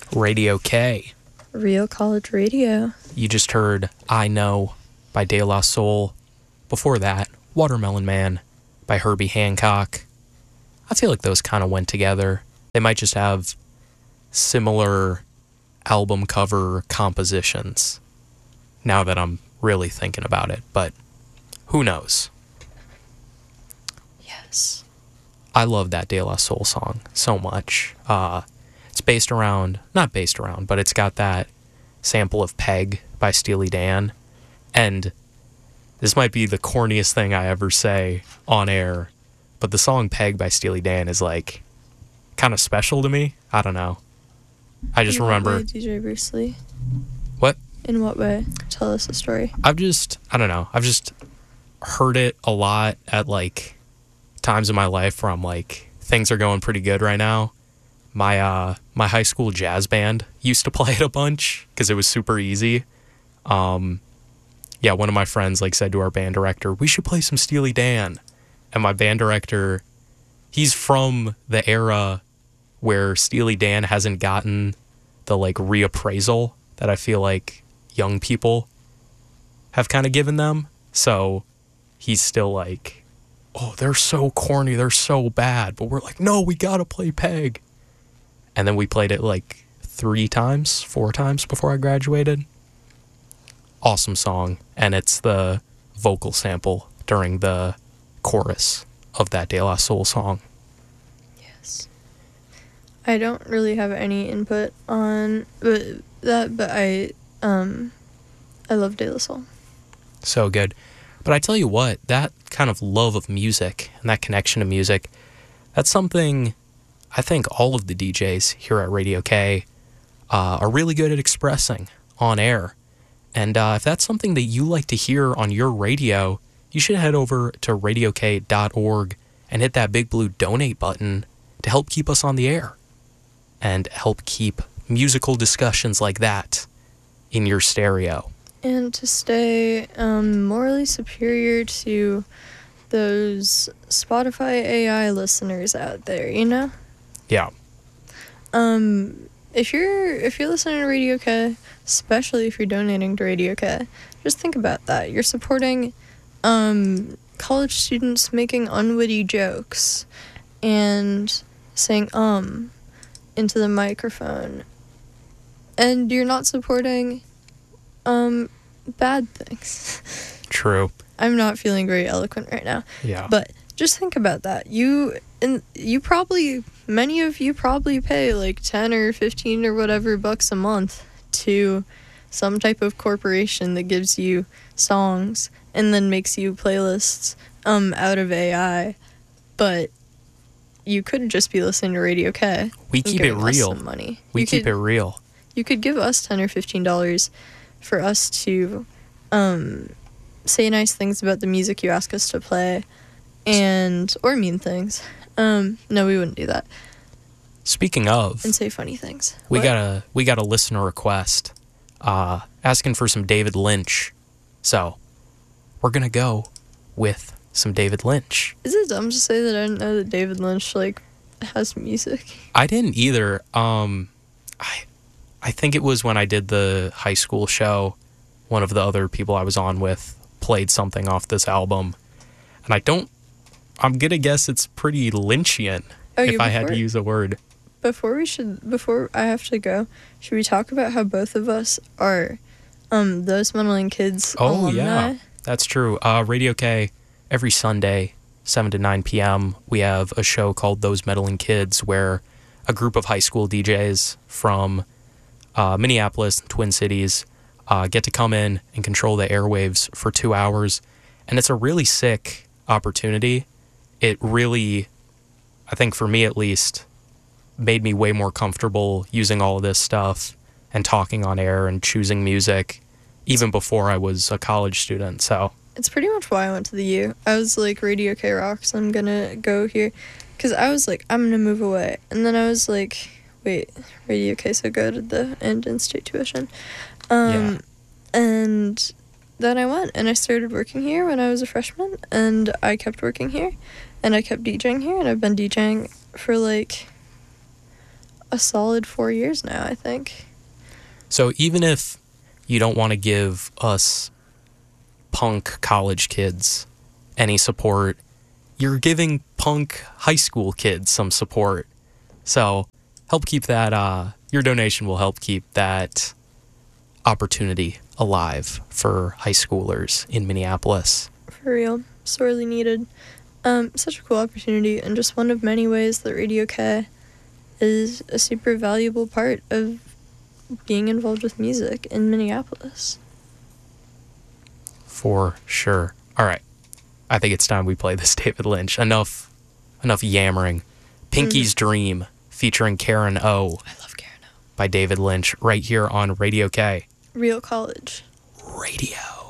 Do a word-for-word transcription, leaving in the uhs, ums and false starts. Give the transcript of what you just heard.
Radio K. Real college radio. You just heard I Know by De La Soul. Before that, Watermelon Man by Herbie Hancock. I feel like those kind of went together. They might just have similar album cover compositions now that I'm really thinking about it, but who knows? Yes. I love that De La Soul song so much. Uh, it's based around, not based around, but it's got that sample of Peg by Steely Dan. And this might be the corniest thing I ever say on air, but the song Peg by Steely Dan is like kind of special to me. I don't know. I just In remember. What way, D J Bruce Lee? What? In what way? Tell us a story. I've just, I don't know. I've just heard it a lot at like times in my life where I'm like, things are going pretty good right now. My uh, my high school jazz band used to play it a bunch because it was super easy. Um, yeah, one of my friends like said to our band director, we should play some Steely Dan. And my band director, he's from the era where Steely Dan hasn't gotten the like reappraisal that I feel like young people have kind of given them. So he's still like, oh, they're so corny, they're so bad. But we're like, no, we gotta play Peg. And then we played it like three times, four times before I graduated. Awesome song. And it's the vocal sample during the chorus of that De La Soul song. Yes. I don't really have any input on that, but I um I love De La Soul. So good. But I tell you what, that kind of love of music and that connection to music, that's something I think all of the D Js here at Radio K uh, are really good at expressing on air. And uh, if that's something that you like to hear on your radio, you should head over to radio k dot org and hit that big blue donate button to help keep us on the air and help keep musical discussions like that in your stereo. And to stay um, morally superior to those Spotify A I listeners out there, you know? Yeah. Um, if you're if you're listening to Radio K, especially if you're donating to Radio K, just think about that. You're supporting um, college students making unwitty jokes and saying um into the microphone. And you're not supporting um bad things. True. I'm not feeling very eloquent right now. Yeah. But just think about that. You and you probably many of you probably pay like ten or fifteen or whatever bucks a month to some type of corporation that gives you songs and then makes you playlists um out of A I. But you could just be listening to Radio K. We keep it real. Some money. We You keep could- it real. You could give us ten or fifteen dollars for us to um say nice things about the music you ask us to play, and or mean things. Um, no, we wouldn't do that. Speaking of, And say funny things. we What? got a we got a listener request uh, asking for some David Lynch. So we're gonna go with some David Lynch. Is it dumb to say that I didn't know that David Lynch like has music? I didn't either. Um, I I think it was when I did the high school show. One of the other people I was on with played something off this album, and I don't. I'm gonna guess it's pretty Lynchian. Okay, if I had to before- use a word. Before we should, before I have to go, should we talk about how both of us are, um, those meddling kids Oh alumni? yeah, that's true. Uh, Radio K every Sunday, seven to nine p.m. We have a show called Those Meddling Kids, where a group of high school D Js from uh, Minneapolis and Twin Cities uh, get to come in and control the airwaves for two hours, and it's a really sick opportunity. It really, I think for me at least, made me way more comfortable using all of this stuff and talking on air and choosing music even before I was a college student. So It's pretty much why I went to the U. I was like, Radio K rocks, I'm gonna go here. Because I was like, I'm gonna move away. And then I was like, wait, Radio K so good at the end in-state tuition. Um, Yeah. And then I went and I started working here when I was a freshman. And I kept working here. And I kept DJing here. And I've been DJing for like a a solid four years now, I think. So even if you don't want to give us punk college kids any support, you're giving punk high school kids some support. So help keep that, uh, your donation will help keep that opportunity alive for high schoolers in Minneapolis. For real. Sorely needed. Um, such a cool opportunity, and just one of many ways that Radio K is a super valuable part of being involved with music in Minneapolis. For sure. All right. I think it's time we play this David Lynch. Enough enough yammering. Pinky's mm. Dream featuring Karen O. I love Karen O. By David Lynch right here on Radio K. Real college. Radio.